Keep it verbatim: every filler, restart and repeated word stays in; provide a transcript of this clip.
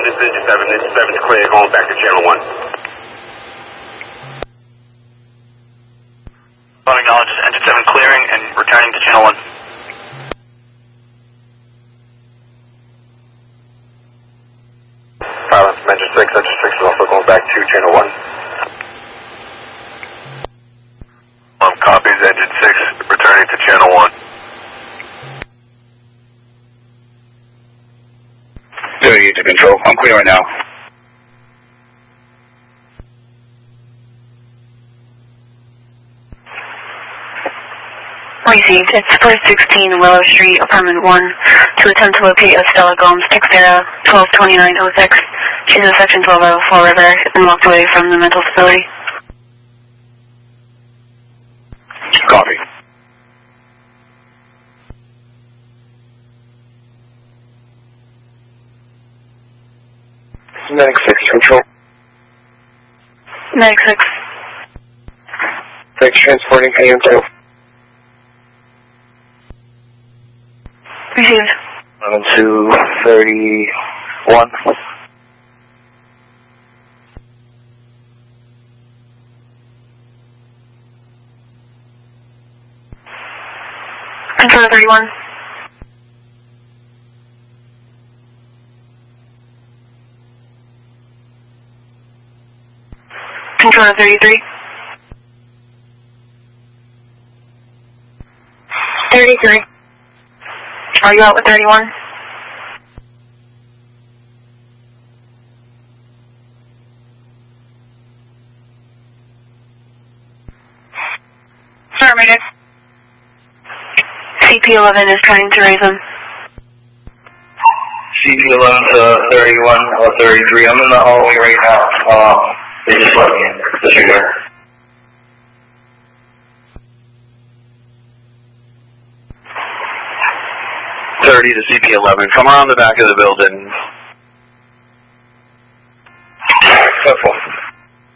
one, this is Engine seven, Engine seven's clear, going back to channel one. Phone acknowledges Engine seven clearing and returning to channel one. Silence from Engine six, Engine six is also going back to channel one. Um, copies, Engine six, returning to channel one. Doing to control, I'm clear right now. Received. It's four sixteen Willow Street, apartment one, to attempt to locate Estella Gomes, Texera, twelve twenty-nine oh six. She's in section twelve oh four River and walked away from the mental facility. Copy. Medic six, control. Medic six. Six, transporting A M two. Received. eleven two thirty-one. Control thirty-one. Control thirty-three. thirty-three. Are you out with thirty-one? Affirmative. C P eleven is trying to raise him. C P eleven to thirty-one or thirty-three. I'm in the hallway right now. Um, they just let me in. Disregard. thirty to C P eleven, come around the back of the building.